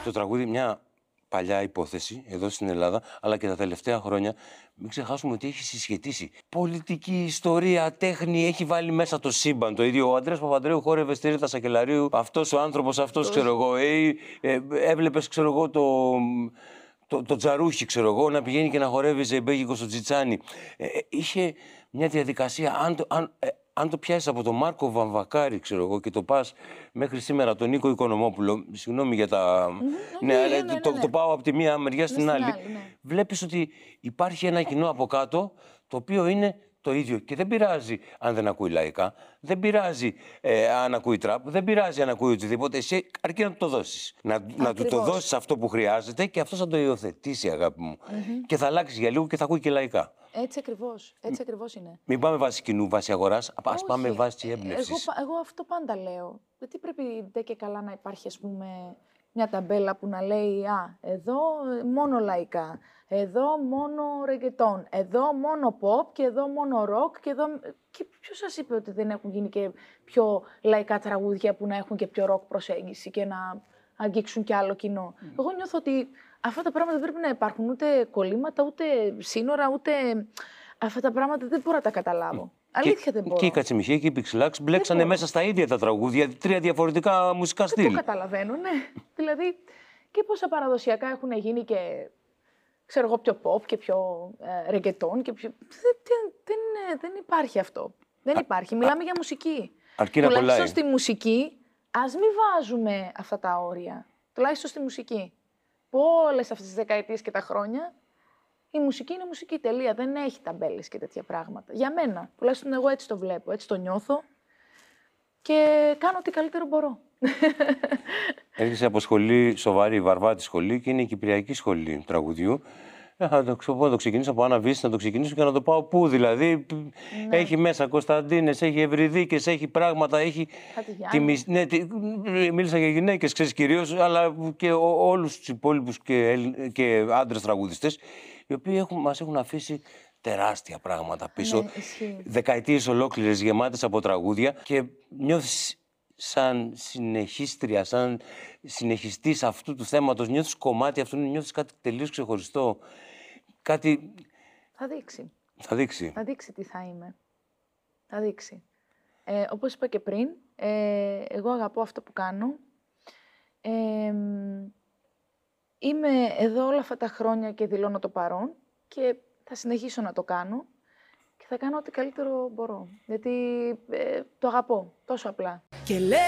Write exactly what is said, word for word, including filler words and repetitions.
το τραγούδι μια παλιά υπόθεση εδώ στην Ελλάδα, αλλά και τα τελευταία χρόνια. Μην ξεχάσουμε ότι έχει συσχετίσει πολιτική, ιστορία, τέχνη, έχει βάλει μέσα το σύμπαν. Το ίδιο ο Ανδρέας Παπανδρέου χόρευε στη Ρίτα Σακελαρίου. Αυτός ο άνθρωπος, αυτός ξέρω εγώ. Ε, ε, έβλεπες, ξέρω εγώ, το. Το, το Τζαρούχι, ξέρω εγώ, να πηγαίνει και να χορεύει ζεμπέγικο στο Τσιτσάνι. Ε, είχε μια διαδικασία. Αν το, αν, ε, αν το πιάσεις από τον Μάρκο Βαμβακάρη, ξέρω εγώ, και το πας μέχρι σήμερα τον Νίκο Οικονομόπουλο, συγγνώμη για τα. Mm-hmm. Ναι, ναι, ναι, ναι, ναι, το, ναι. το πάω από τη μία μεριά στην, στην άλλη. άλλη ναι. Βλέπεις ότι υπάρχει ένα κοινό από κάτω, το οποίο είναι το ίδιο. Και δεν πειράζει αν δεν ακούει λαϊκά, δεν πειράζει ε, αν ακούει τραπ, δεν πειράζει αν ακούει οτιδήποτε. Εσύ αρκεί να του το δώσεις. Να, να του το δώσεις αυτό που χρειάζεται και αυτό θα το υιοθετήσει, αγάπη μου. Mm-hmm. Και θα αλλάξει για λίγο και θα ακούει και λαϊκά. Έτσι ακριβώς. Έτσι ακριβώς είναι. Μην πάμε βάσει κοινού, βάσει αγοράς. Ας πάμε βάσει έμπνευσης. Εγώ, εγώ αυτό πάντα λέω. Γιατί πρέπει ντε και καλά να υπάρχει, ας πούμε, μια ταμπέλα που να λέει «Α, εδώ μόνο λαϊκά, εδώ μόνο ρεγκετόν, εδώ μόνο pop και εδώ μόνο rock και εδώ...» Και ποιος σας είπε ότι δεν έχουν γίνει και πιο λαϊκά τραγούδια που να έχουν και πιο rock προσέγγιση και να αγγίξουν και άλλο κοινό. Mm. Εγώ νιώθω ότι αυτά τα πράγματα δεν πρέπει να υπάρχουν ούτε κολλήματα, ούτε σύνορα, ούτε... Αυτά τα πράγματα δεν μπορώ να τα καταλάβω. Αλήθεια δεν μπορώ. Και η Κατσιμιχή και η Πιξιλάξ μπλέξανε μέσα στα ίδια τα τραγούδια, τρία διαφορετικά μουσικά στυλ. Δεν το καταλαβαίνω, ναι. Δηλαδή, και πόσα παραδοσιακά έχουν γίνει και, ξέρω εγώ, πιο pop και πιο ε, ρεγκετόν και πιο... Δεν, δεν, δεν υπάρχει αυτό. Δεν α, υπάρχει. Μιλάμε α, για μουσική. Αρκεί να κολλάει. Τουλάχιστον στη μουσική, ας μην βάζουμε αυτά τα όρια. Τουλάχιστον στη μουσική. Που όλες αυτές τις δεκαετίες και τα χρόνια, η μουσική είναι μουσική, τελεία. Δεν έχει ταμπέλες και τέτοια πράγματα. Για μένα. Τουλάχιστον εγώ έτσι το βλέπω, έτσι το νιώθω και κάνω ό,τι καλύτερο μπορώ. Έρχεσαι από σχολή, σοβαρή, βαρβάτη σχολή και είναι η Κυπριακή Σχολή Τραγουδιού. Ε, θα το, το ξεκινήσω από Άννα Βύση, να το ξεκινήσω και να το πάω πού. Δηλαδή, ναι. Έχει μέσα Κωνσταντίνες, έχει Ευρυδίκες, έχει πράγματα, έχει... Τη, ναι, τη, μίλησα για γυναίκες, ξέρεις, κυρίως, αλλά και ό, όλους τους υπόλοιπους και, και άντρες τραγουδιστές, οι οποίοι έχουν, μας έχουν αφήσει τεράστια πράγματα πίσω. Ναι, δεκαετίες ολόκληρες γεμάτες από τραγούδια και νιώθεις σαν συνεχίστρια, σαν συνεχιστής αυτού του θέματος, νιώθεις κομμάτι αυτού, νιώθεις κάτι τελείως ξεχωριστό. Κάτι... Θα δείξει. Θα δείξει. Θα δείξει τι θα είμαι. Θα δείξει. Ε, όπως είπα και πριν, ε, εγώ αγαπώ αυτό που κάνω. Ε, είμαι εδώ όλα αυτά τα χρόνια και δηλώνω το παρόν και θα συνεχίσω να το κάνω και θα κάνω ό,τι καλύτερο μπορώ. Γιατί ε, το αγαπώ τόσο απλά. Και